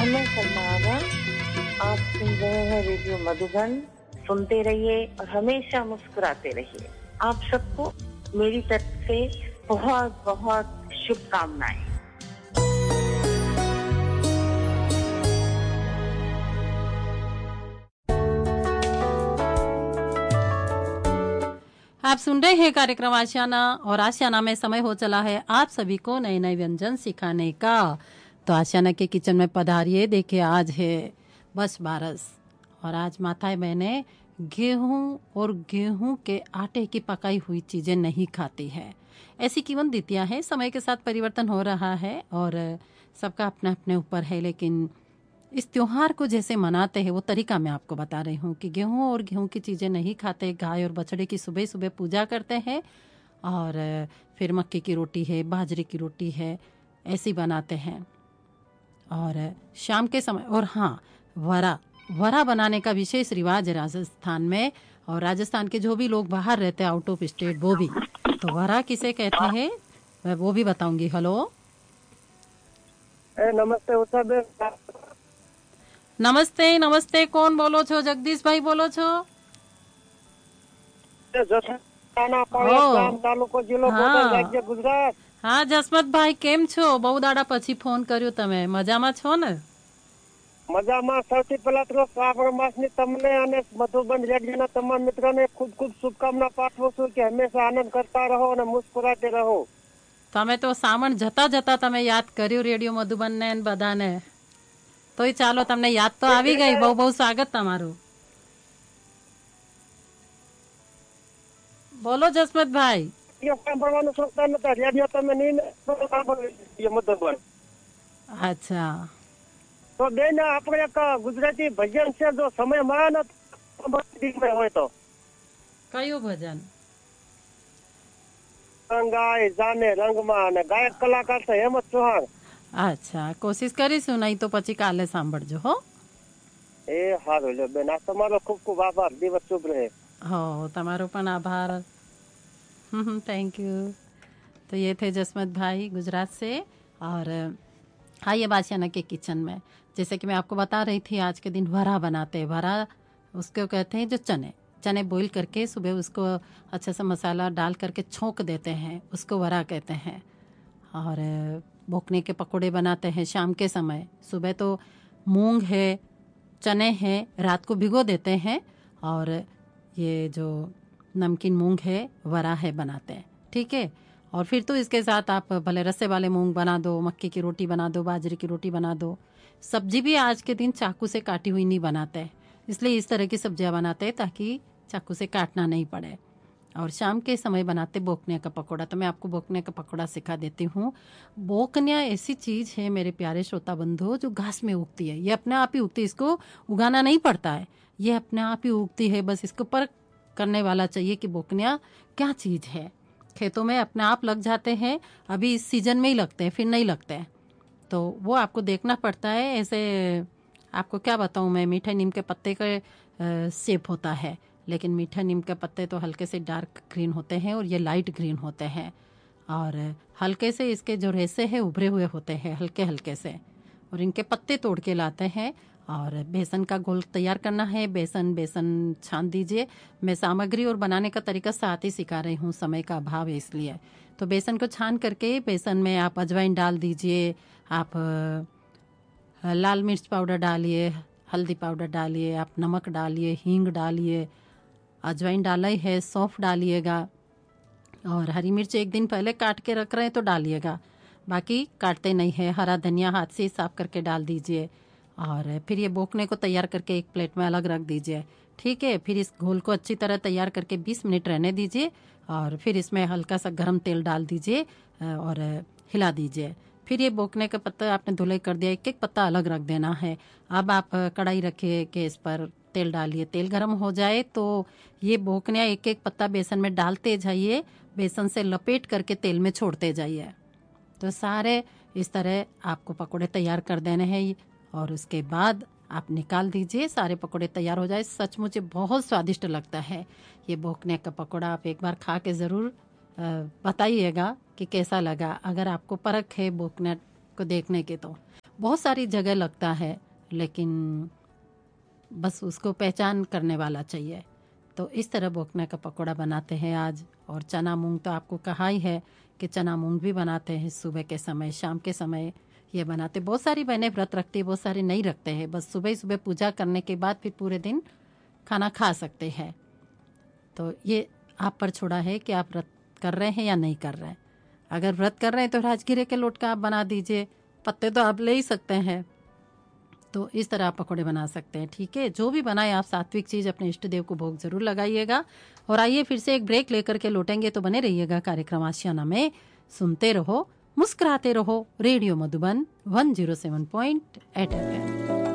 मैं सलमा आगा। आप सुन रहे हैं रेडियो मधुबन। सुनते रहिए और हमेशा मुस्कुराते रहिए। आप सबको मेरी तरफ से बहुत बहुत शुभकामनाएं। आप सुन रहे हैं कार्यक्रम आशियाना, और आशियाना में समय हो चला है आप सभी को नए नए व्यंजन सिखाने का। तो आशियाना के किचन में पधारिए। देखिए, आज है बस बारस, और आज माताएं बहनें गेहूं और गेहूं के आटे की पकाई हुई चीजें नहीं खाती है। ऐसी कीमत द्वितियां है। समय के साथ परिवर्तन हो रहा है और सबका अपने अपने ऊपर है, लेकिन इस त्योहार को जैसे मनाते हैं वो तरीका मैं आपको बता रही हूँ कि गेहूं और गेहूं की चीज़ें नहीं खाते। गाय और बछड़े की सुबह सुबह पूजा करते हैं, और फिर मक्के की रोटी है, बाजरे की रोटी है, ऐसी बनाते हैं। और शाम के समय, और हाँ, वरा वरा बनाने का विशेष रिवाज है राजस्थान में। और राजस्थान के जो भी लोग बाहर रहते हैं, आउट ऑफ स्टेट, वो भी। तो वरा किसे कहते हैं मैं वो भी बताऊंगी। हेलो, नमस्ते उषा बेन। नमस्ते नमस्ते, कौन बोलो छो? जगदीश भाई बोलो छो? ગામ તાલુકો જિલ્લો બોટાદ રાજ્ય ગુજરાત। હા જસમત ભાઈ, કેમ છો? બહુ દાડા પછી ફોન કર્યો તમે. મજામાં છો ને? મજામાં। સૌથી પહેલા તો શ્રાવણ માસની તમને અને મધુબન રેડિયોના તમામ મિત્રોને ખૂબ ખૂબ શુભકામના પાઠવું છું કે હંમેશા આનંદ કરતા રહો અને મુસ્કુરાતે રહો। તમે તો સાવણ જતા જતા તમે યાદ કર્યું રેડિયો મધુબનને ને બધાને. તોય ચાલો, તમને યાદ તો આવી ગઈ. બહુ બહુ સ્વાગત તમારું. બોલો જસમત ભાઈ. સાંભળવાનું શોખતા નતા, રેડિયો તમે નહીં સાંભળ્યો મધુબન। અચ્છા, તો બેન આપણે એક ગુજરાતી ભજન છે, જો સમય મળે ને હોય તો કયું ભજન? રંગાય જાને રંગમાં, અને ગાયક કલાકાર છે હેમંત ચૌહાણ। અચ્છા, કોશિશ કરીશું, નહીં તો પછી કાલે સાંભળજો હો. એ સારું લ્યો બેન, આ તમારો ખૂબ ખૂબ આભાર। દિવસ શુભ રહે। हो, તમારો પણ આભાર। Thank you. तो ये थे जसमत भाई गुजरात से। और आइए बादशाह के किचन में। जैसे कि मैं आपको बता रही थी, आज के दिन वरा बनाते हैं। वरा उसको कहते हैं जो चने चने बॉईल करके सुबह उसको अच्छे से मसाला डाल करके छोंक देते हैं, उसको वरा कहते हैं। और भोकने के पकोड़े बनाते हैं शाम के समय। सुबह तो मूंग है, चने हैं, रात को भिगो देते हैं, और ये जो नमकीन मूंग है वरा है बनाते हैं। ठीक है। और फिर तो इसके साथ आप भले रस्से वाले मूंग बना दो, मक्के की रोटी बना दो, बाजरे की रोटी बना दो। सब्जी भी आज के दिन चाकू से काटी हुई नहीं बनाते, इसलिए इस तरह की सब्जियां बनाते हैं ताकि चाकू से काटना नहीं पड़े। और शाम के समय बनाते बोकनिया का पकौड़ा। तो मैं आपको बोकनिया का पकौड़ा सिखा देती हूँ। बोकनिया ऐसी चीज है मेरे प्यारे श्रोता बंधु, जो घास में उगती है। ये अपने आप ही उगती है, इसको उगाना नहीं पड़ता है, ये अपने आप ही उगती है। बस इसको परख करने वाला चाहिए कि बोकनिया क्या चीज है। खेतों में अपने आप लग जाते हैं, अभी इस सीजन में ही लगते हैं, फिर नहीं लगते हैं, तो वो आपको देखना पड़ता है। ऐसे आपको क्या बताऊं मैं, मीठे नीम के पत्ते का शेप होता है, लेकिन मीठे नीम के पत्ते तो हल्के से डार्क ग्रीन होते हैं और ये लाइट ग्रीन होते हैं। और हल्के से इसके जो रेसे हैं उभरे हुए होते हैं, हल्के हल्के से। और इनके पत्ते तोड़ के लाते हैं। और बेसन का घोल तैयार करना है। बेसन छान दीजिए। मैं सामग्री और बनाने का तरीका साथ ही सिखा रही हूँ, समय का अभाव है इसलिए। तो बेसन को छान करके बेसन में आप अजवाइन डाल दीजिए, आप लाल मिर्च पाउडर डालिए, हल्दी पाउडर डालिए, आप नमक डालिए, हींग डालिए, अजवाइन डाला ही है, सौंफ डालिएगा। और हरी मिर्च एक दिन पहले काट के रख रहे हैं तो डालिएगा, बाकी काटते नहीं है। हरा धनिया हाथ से साफ करके डाल दीजिए। और फिर ये बोकने को तैयार करके एक प्लेट में अलग रख दीजिए। ठीक है। फिर इस घोल को अच्छी तरह तैयार करके 20 मिनट रहने दीजिए। और फिर इसमें हल्का सा गर्म तेल डाल दीजिए और हिला दीजिए। फिर ये बोकने का पत्ता आपने धुलाई कर दिया, एक एक पत्ता अलग रख देना है। अब आप कढ़ाई रखिए, गैस पर तेल डालिए। तेल गर्म हो जाए तो ये बोकनिया एक एक पत्ता बेसन में डालते जाइए, बेसन से लपेट करके तेल में छोड़ते जाइए। तो सारे इस तरह आपको पकोड़े तैयार कर देने हैं। और उसके बाद आप निकाल दीजिए, सारे पकोड़े तैयार हो जाए। सचमुच बहुत स्वादिष्ट लगता है ये बोकने का पकोड़ा। आप एक बार खा के ज़रूर बताइएगा कि कैसा लगा, अगर आपको परख है बोकने को देखने के तो। बहुत सारी जगह लगता है, लेकिन बस उसको पहचान करने वाला चाहिए। तो इस तरह बोकना का पकौड़ा बनाते हैं आज। और चना मूंग तो आपको कहा ही है कि चना मूंग भी बनाते हैं सुबह के समय, शाम के समय ये बनाते। बहुत सारी बहनें व्रत रखती है, बहुत सारी नहीं रखते हैं, बस सुबह सुबह पूजा करने के बाद फिर पूरे दिन खाना खा सकते हैं। तो ये आप पर छोड़ा है कि आप व्रत कर रहे हैं या नहीं कर रहे हैं। अगर व्रत कर रहे हैं तो राजगिरे के लोट का आप बना दीजिए, पत्ते तो आप ले ही सकते हैं। तो इस तरह आप पकौड़े बना सकते हैं, ठीक है। जो भी बनाए आप सात्विक चीज़ अपने इष्ट देव को भोग जरूर लगाइएगा। और आइए फिर से एक ब्रेक लेकर के लौटेंगे, तो बने रहिएगा कार्यक्रम आशियाना में। सुनते रहो, मुस्कुराते रहो, रेडियो मधुबन 107.8 FM।